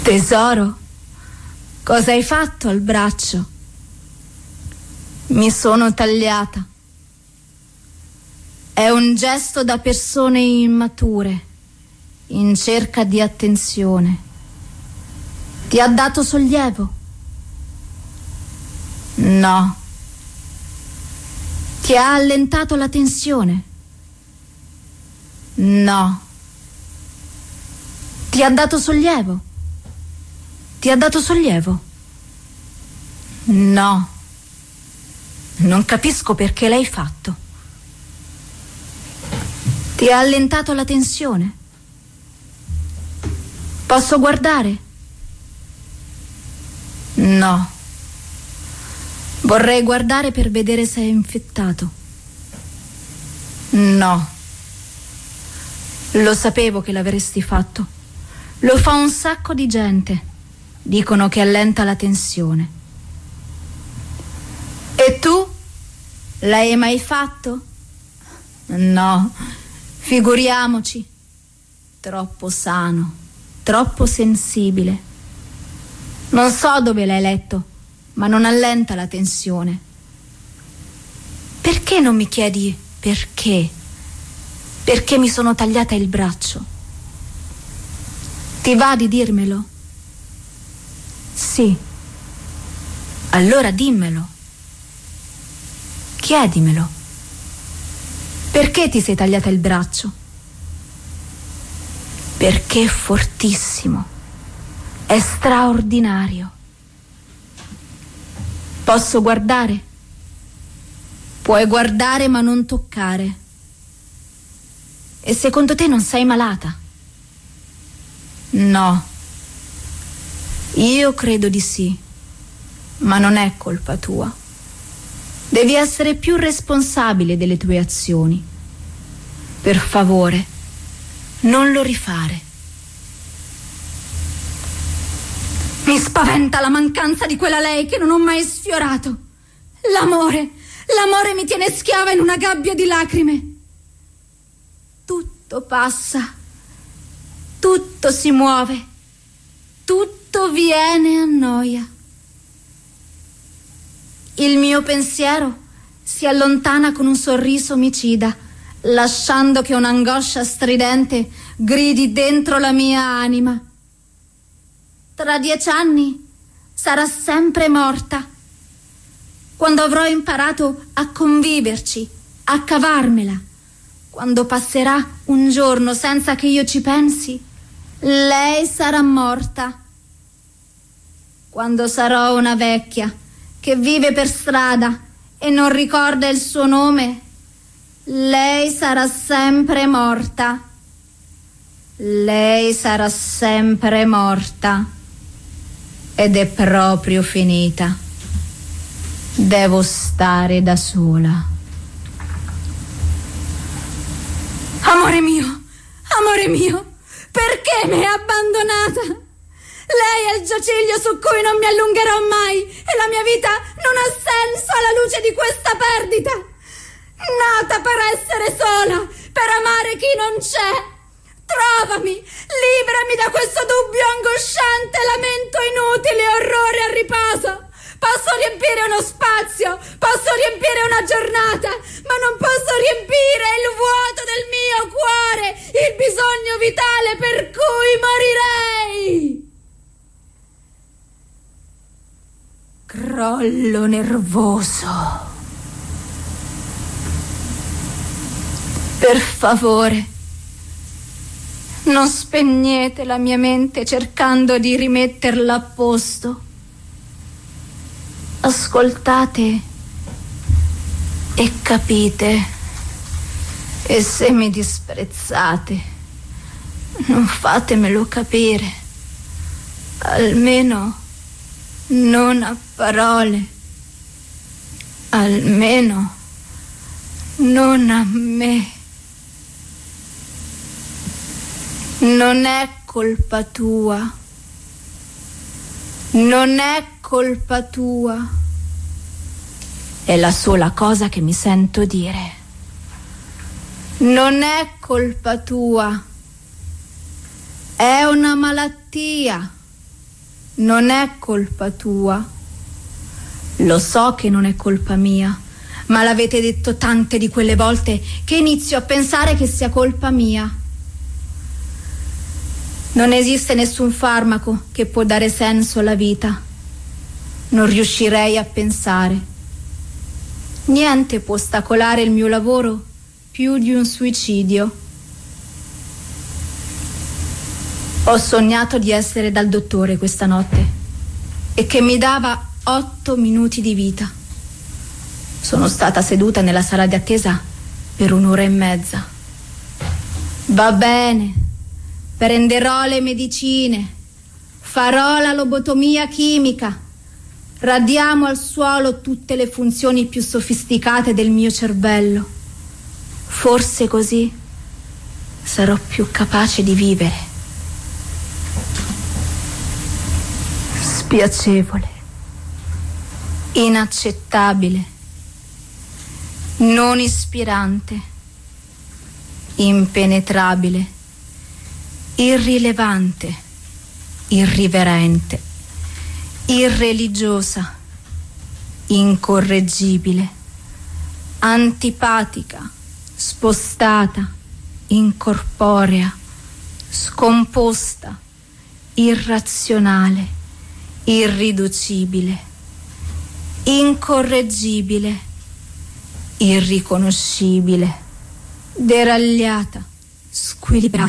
Tesoro, cosa hai fatto al braccio? Mi sono tagliata. È un gesto da persone immature, in cerca di attenzione. Ti ha dato sollievo? No. Ti ha allentato la tensione? No. Ti ha dato sollievo? Ti ha dato sollievo? No. Non capisco perché l'hai fatto. Ti ha allentato la tensione? Posso guardare? No. Vorrei guardare per vedere se è infettato. No. Lo sapevo che l'avresti fatto. Lo fa un sacco di gente. Dicono che allenta la tensione. E tu? L'hai mai fatto? No, figuriamoci. Troppo sano, troppo sensibile. Non so dove l'hai letto, ma non allenta la tensione. Perché non mi chiedi perché? Perché mi sono tagliata il braccio? Ti va di dirmelo? Sì. Allora dimmelo. Chiedimelo. Perché ti sei tagliata il braccio? Perché è fortissimo. È straordinario. Posso guardare? Puoi guardare ma non toccare. E secondo te non sei malata? No. Io credo di sì, ma non è colpa tua. Devi essere più responsabile delle tue azioni. Per favore, non lo rifare. Mi spaventa la mancanza di quella lei che non ho mai sfiorato. L'amore mi tiene schiava in una gabbia di lacrime. Tutto passa, tutto si muove, tutto viene a noia. Il mio pensiero si allontana con un sorriso omicida, lasciando che un'angoscia stridente gridi dentro la mia anima. Tra 10 anni sarà sempre morta. Quando avrò imparato a conviverci, a cavarmela, quando passerà un giorno senza che io ci pensi, lei sarà morta. Quando sarò una vecchia che vive per strada e non ricorda il suo nome, lei sarà sempre morta. Lei sarà sempre morta. Ed è proprio finita. Devo stare da sola. Amore mio, perché mi hai abbandonata? Lei è il giaciglio su cui non mi allungherò mai e la mia vita non ha senso alla luce di questa perdita. Nata per essere sola, per amare chi non c'è. Trovami, liberami da questo dubbio angosciante, lamento inutile, orrore a riposo. Posso riempire uno spazio, posso riempire una giornata, ma non posso riempire il vuoto del mio cuore, il bisogno vitale per cui morirei. Crollo nervoso. Per favore, non spegnete la mia mente cercando di rimetterla a posto. Ascoltate e capite. E se mi disprezzate, non fatemelo capire. Almeno non a parole. Almeno non a me. Non è colpa tua. Non è colpa tua. È la sola cosa che mi sento dire. Non è colpa tua. È una malattia. non è colpa tua. Lo so che non è colpa mia, ma l'avete detto tante di quelle volte che inizio a pensare che sia colpa mia. Non esiste nessun farmaco che può dare senso alla vita. Non riuscirei a pensare. Niente può ostacolare il mio lavoro più di un suicidio. Ho sognato di essere dal dottore questa notte e che mi dava 8 minuti di vita. Sono stata seduta nella sala di attesa per 1 ora e mezza. Va bene, prenderò le medicine, farò la lobotomia chimica, radiamo al suolo tutte le funzioni più sofisticate del mio cervello. Forse così sarò più capace di vivere. Spiacevole, inaccettabile, non ispirante, impenetrabile, irrilevante, irriverente, irreligiosa, incorreggibile, antipatica, spostata, incorporea, scomposta, irrazionale, irriducibile, incorreggibile, irriconoscibile, deragliata, squilibrata.